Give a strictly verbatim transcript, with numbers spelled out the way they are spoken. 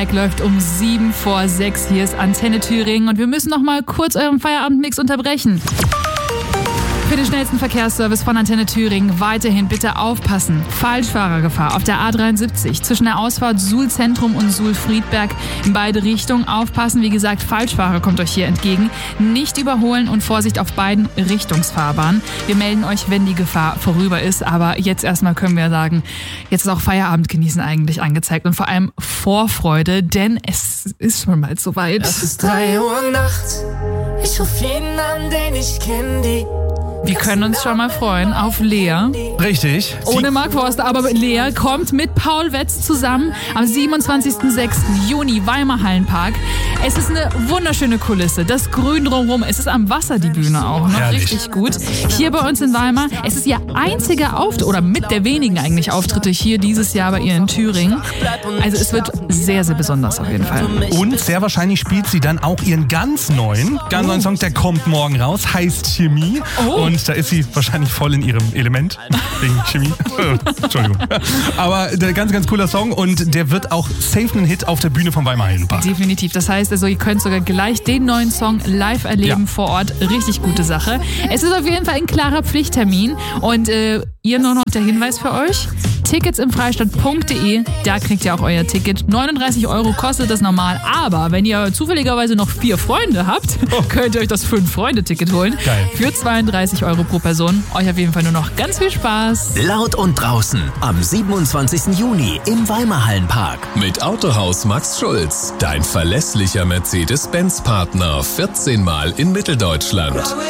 Läuft um sieben vor sechs. Hier ist Antenne Thüringen und wir müssen noch mal kurz euren Feierabendmix unterbrechen. Für den schnellsten Verkehrsservice von Antenne Thüringen weiterhin bitte aufpassen. Falschfahrergefahr auf der A dreiundsiebzig zwischen der Ausfahrt Suhl-Zentrum und Suhl-Friedberg in beide Richtungen aufpassen. Wie gesagt, Falschfahrer kommt euch hier entgegen. Nicht überholen und Vorsicht auf beiden Richtungsfahrbahnen. Wir melden euch, wenn die Gefahr vorüber ist. Aber jetzt erstmal können wir sagen, jetzt ist auch Feierabend genießen eigentlich angezeigt und vor allem Vorfreude, denn es ist schon mal soweit. Es ist drei Uhr nachts. Ich ruf jeden an, den ich kenne, die Wir können uns schon mal freuen auf Lea. Richtig. Ohne Mark Forster, aber Lea kommt mit Paul Wetz zusammen am siebenundzwanzigsten sechsten Juni, Weimar Hallenpark. Es ist eine wunderschöne Kulisse, das Grün drumherum. Es ist am Wasser die Bühne auch noch, Herrlich. Richtig gut. Hier bei uns in Weimar, es ist ihr einziger Auftritt, oder mit der wenigen eigentlich Auftritte hier dieses Jahr bei ihr in Thüringen. Also es wird sehr, sehr besonders auf jeden Fall. Und sehr wahrscheinlich spielt sie dann auch ihren ganz neuen, ganz neuen Song, der kommt morgen raus, heißt Chemie. Oh. Und da ist sie wahrscheinlich voll in ihrem Element, wegen Chemie. Entschuldigung. Aber der ganz, ganz cooler Song und der wird auch safe ein Hit auf der Bühne vom Weimar Hallenpark. Definitiv. Das heißt also, ihr könnt sogar gleich den neuen Song live erleben Ja. vor Ort. Richtig gute Sache. Es ist auf jeden Fall ein klarer Pflichttermin. Und äh, ihr nur noch der Hinweis für euch. Tickets im Freistaat punkt de, da kriegt ihr auch euer Ticket. neununddreißig Euro kostet das normal, aber wenn ihr zufälligerweise noch vier Freunde habt, könnt ihr euch das Fünf-Freunde-Ticket holen. Geil. Für zweiunddreißig Euro pro Person. Euch auf jeden Fall nur noch ganz viel Spaß. Laut und draußen am siebenundzwanzigsten Juni im Weimar Hallenpark. Mit Autohaus Max Schulz, dein verlässlicher Mercedes-Benz-Partner, vierzehn Mal in Mitteldeutschland.